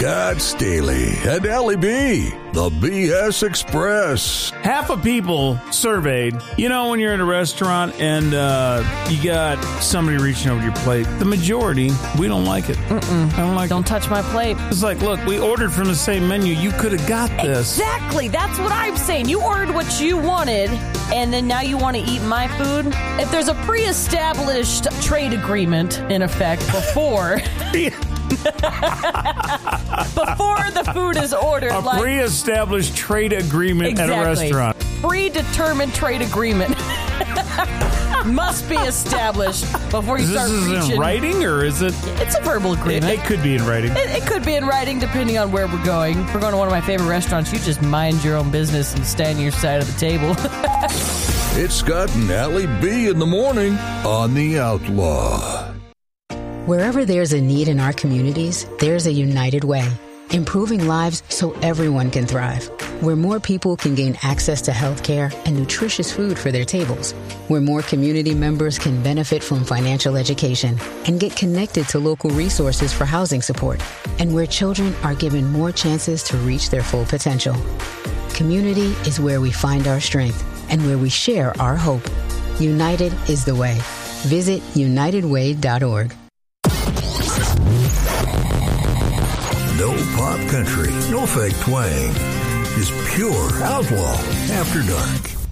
Scott Staley and Allie B, the BS Express. Half of people surveyed, when you're at a restaurant and you got somebody reaching over your plate, the majority, we don't like it. I don't like Don't touch my plate. It's like, look, we ordered from the same menu. You could have got this. Exactly. That's what I'm saying. You ordered what you wanted, and then now you want to eat my food? If there's a pre-established trade agreement in effect before... before the food is ordered. A pre-established trade agreement at a restaurant. Predetermined trade agreement must be established before you start reaching. Is this in writing, or is it? It's a verbal agreement. It could be in writing. It could be in writing, depending on where we're going. If we're going to one of my favorite restaurants, you just mind your own business and stand your side of the table. It's Scott and Allie B in the morning on The Outlaw. Wherever there's a need in our communities, there's a United Way, improving lives so everyone can thrive. Where more people can gain access to health care and nutritious food for their tables. Where more community members can benefit from financial education and get connected to local resources for housing support. And where children are given more chances to reach their full potential. Community is where we find our strength and where we share our hope. United is the way. Visit unitedway.org. No pop country, no fake twang. Just pure outlaw after dark.